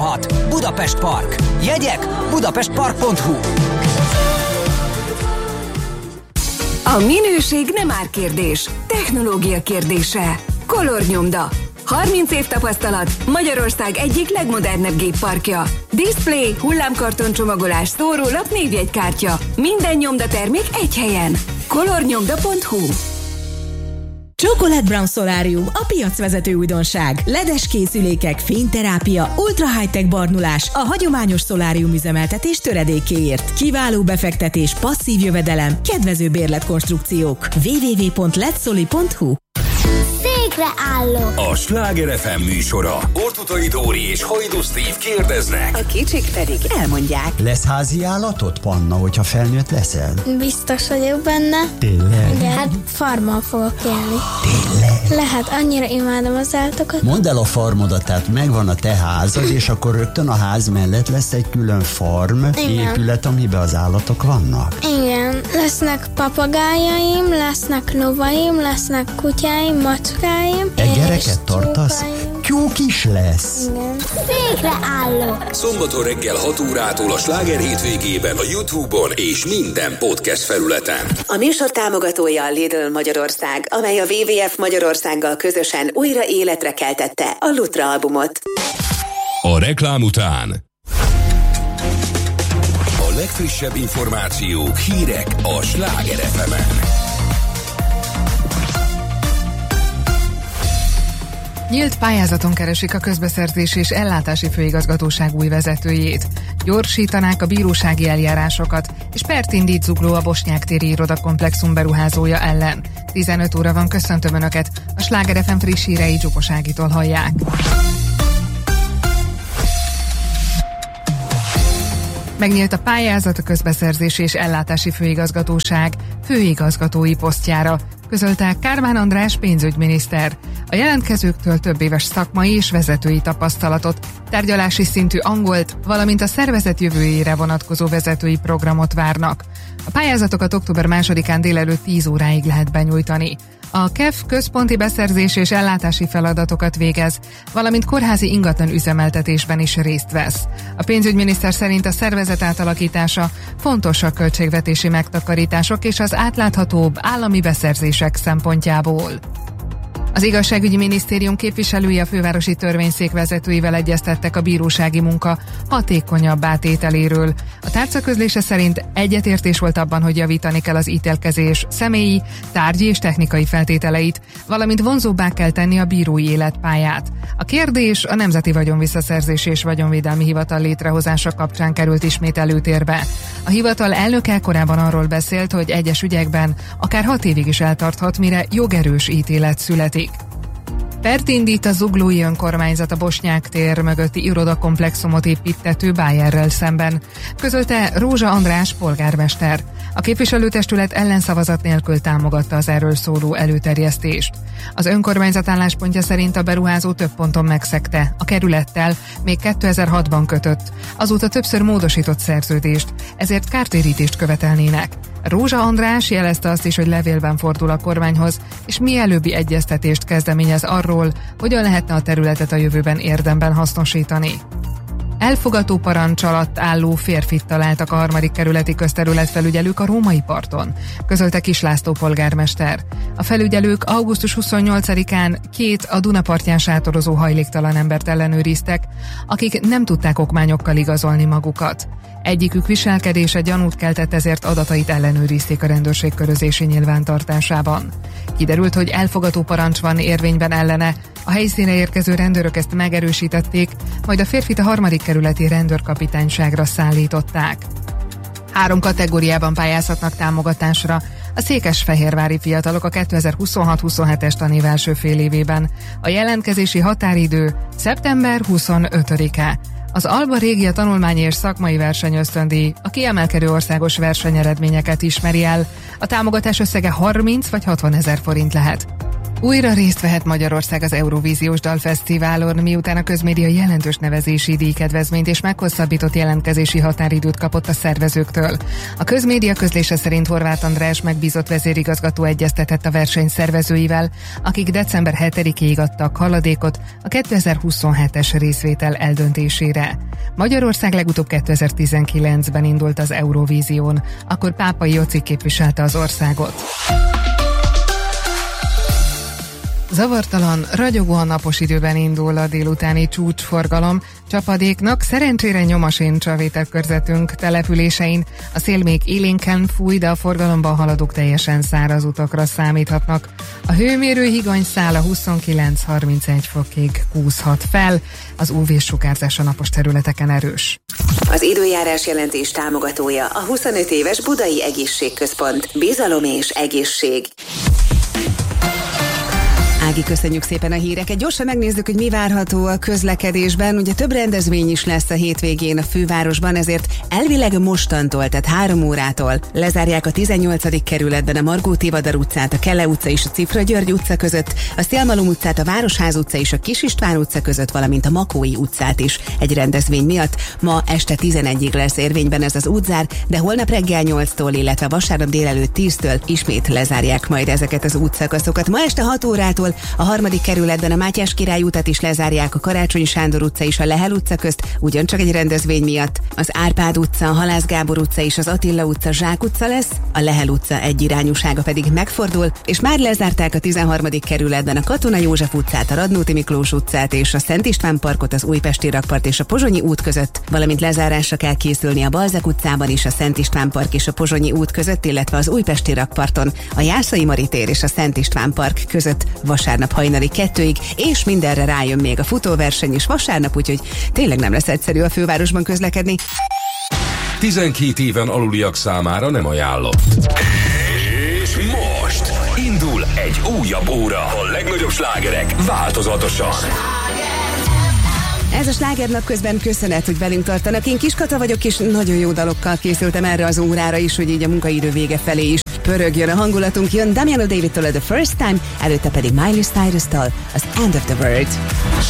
indulhat Budapest Park. Jegyek budapestpark.hu. A minőség nem árkérdés, technológia kérdése. Color Nyomda. 30 év tapasztalat, Magyarország egyik legmodernebb gépparkja. Display, hullámkarton csomagolás, szórólap, névjegykártya. Minden nyomdatermék egy helyen. colornyomda.hu. Chocolate Brown Solarium, a piacvezető újdonság. LED-es készülékek, fényterápia, ultra high-tech barnulás, a hagyományos szolárium üzemeltetés töredékéért. Kiváló befektetés, passzív jövedelem, kedvező bérletkonstrukciók. www.ledsoli.hu. Székre állok! A Sláger FM műsora. Ortutai Dóri és Hajdú Steve kérdeznek. A kicsik pedig elmondják. Lesz házi állatod, Panna, hogyha felnőtt leszel? Biztos vagyok benne. Tényleg? Igen, hát farmmal fogok élni. Tényleg? Lehet, annyira imádom az állatokat. Mondd el a farmodat, tehát megvan a te házad, és akkor rögtön a ház mellett lesz egy külön farm, épület, amiben az állatok vannak. Igen, lesznek papagájaim, lesznek lovaim, lesznek kutyáim, macskáim. Egereket tartasz? Tyúk is lesz. Igen. Székre állok! Szombaton reggel 6 órától a Sláger hétvégében a YouTube-on és minden podcast felületen. A műsor támogatója a Lidl Magyarország, amely a WWF Magyarországgal közösen újra életre keltette a Lutra albumot. A reklám után a legfrissebb információk, hírek a Sláger FM-en. Nyílt pályázaton keresik a közbeszerzés és ellátási főigazgatóság új vezetőjét. Gyorsítanák a bírósági eljárásokat, és pert indít Zugló a Bosnyák téri irodakomplexum beruházója ellen. 15 óra van, köszöntöm Önöket, a Sláger FM friss hírei Zsupos Ágitól hallják. Megnyílt a pályázat a közbeszerzés és ellátási főigazgatóság főigazgatói posztjára, közölte Kármán András pénzügyminiszter. A jelentkezőktől több éves szakmai és vezetői tapasztalatot, tárgyalási szintű angolt, valamint a szervezet jövőjére vonatkozó vezetői programot várnak. A pályázatokat október 2-án délelőtt 10 óráig lehet benyújtani. A KEF központi beszerzés és ellátási feladatokat végez, valamint kórházi ingatlan üzemeltetésben is részt vesz. A pénzügyminiszter szerint a szervezet átalakítása fontos a költségvetési megtakarítások és az átláthatóbb állami beszerzések szempontjából. Az igazságügyi minisztérium képviselői a fővárosi törvényszék vezetőivel egyeztettek a bírósági munka hatékonyabb átételéről. A tárcaközlése szerint egyetértés volt abban, hogy javítani kell az ítélkezés személyi, tárgyi és technikai feltételeit, valamint vonzóbbá kell tenni a bírói életpályát. A kérdés a Nemzeti Vagyonvisszaszerzési és Vagyonvédelmi Hivatal létrehozása kapcsán került ismét előtérbe. A hivatal elnöke korábban arról beszélt, hogy egyes ügyekben akár 6 évig is eltarthat, mire jogerős ítélet születik. Pert indít a zuglói önkormányzat a Bosnyák tér mögötti irodakomplexumot építtető Bayerrel szemben, közölte Rózsa András polgármester. A képviselőtestület ellenszavazat nélkül támogatta az erről szóló előterjesztést. Az önkormányzat álláspontja szerint a beruházó több ponton megszegte a kerülettel még 2006-ban kötött, azóta többször módosított szerződést, ezért kártérítést követelnének. Rózsa András jelezte azt is, hogy levélben fordul a kormányhoz, és mielőbbi egyeztetést kezdeményez arról, hogyan lehetne a területet a jövőben érdemben hasznosítani. Elfogató parancs alatt álló férfit találtak a 3. kerületi közterületfelügyelők a Római parton, közölte Kis László polgármester. A felügyelők augusztus 28-án 2 a Dunapartján sátorozó hajléktalan embert ellenőriztek, akik nem tudták okmányokkal igazolni magukat. Egyikük viselkedése gyanút keltett, ezért adatait ellenőrizték a rendőrség körözési nyilvántartásában. Kiderült, hogy elfogató parancs van érvényben ellene, a helyszínre érkező rendőrök ezt megerősítették, majd a férfit a 3. kerületi rendőrkapitányságra szállították. 3 kategóriában pályázhatnak támogatásra a székesfehérvári fiatalok a 2026-27-es tanév első fél évében. A jelentkezési határidő szeptember 25-e. Az Alba Régia tanulmányi és szakmai versenyösztöndíj a kiemelkedő országos versenyeredményeket ismeri el. A támogatás összege 30 vagy 60 ezer forint lehet. Újra részt vehet Magyarország az Eurovíziós Dalfesztiválon, miután a közmédia jelentős nevezési díjkedvezményt és meghosszabbított jelentkezési határidőt kapott a szervezőktől. A közmédia közlése szerint Horváth András megbízott vezérigazgató egyeztetett a verseny szervezőivel, akik december 7-ig adtak haladékot a 2027-es részvétel eldöntésére. Magyarország legutóbb 2019-ben indult az Eurovízión, akkor Pápai Joci képviselte az országot. Zavartalan, ragyogóan napos időben indul a délutáni csúcsforgalom. Csapadéknak szerencsére nyoma sincs a vételkörzetünk településein. A szél még élénken fúj, de a forgalomban haladók teljesen száraz utakra számíthatnak. A hőmérő higanyszála 29-31 fokig kúszhat fel. Az UV-sugárzás a napos területeken erős. Az időjárás jelentés támogatója a 25 éves Budai Egészségközpont. Bizalom és egészség. Ági, köszönjük szépen a híreket. Gyorsan megnézzük, hogy mi várható a közlekedésben. Ugye több rendezvény is lesz a hétvégén a fővárosban, ezért elvileg mostantól, tehát 3 órától lezárják a 18. kerületben a Margó Tivadar utcát, a Kelle utca és a Cifra György utca között, a Szélmalom utcát, a Városház utca és a Kis István utca között, valamint a Makói utcát is egy rendezvény miatt. Ma este 11-ig lesz érvényben ez az útzár, de holnap reggel 8-tól, illetve vasárnap délelőtt 10-től ismét lezárják majd ezeket az útszakaszokat. Ma este 6 órától a 3. kerületben a Mátyás Király utat is lezárják, a Karácsony Sándor utca és a Lehel utca közt, ugyancsak egy rendezvény miatt. Az Árpád utca, a Halász Gábor utca és az Attila utca Zsák utca lesz, a Lehel utca egyirányúsága pedig megfordul, és már lezárták a 13. kerületben a Katona József utcát, a Radnóti Miklós utcát és a Szent István parkot az Újpesti rakpart és a Pozsonyi út között, valamint lezárásra kell készülni a Balzak utcában is a Szent István park és a Pozsonyi út között, illetve az Újpesti rakparton, a Jászai Mari tér és a Szent István park között vasárnap hajnali 2-ig, és mindenre rájön még a futóverseny is vasárnap, úgyhogy tényleg nem lesz egyszerű a fővárosban közlekedni. 12 éven aluliak számára nem ajánlott. És most indul egy újabb óra. A legnagyobb slágerek változatosan. Ez a slágernap közben köszönet, hogy velünk tartanak. Én Kiskata vagyok, és nagyon jó dalokkal készültem erre az órára is, hogy így a munkaidő vége felé is pörögjön a hangulatunk. Jön Damiano David-től a The First Time, előtte pedig Miley Cyrus-től az End of the World.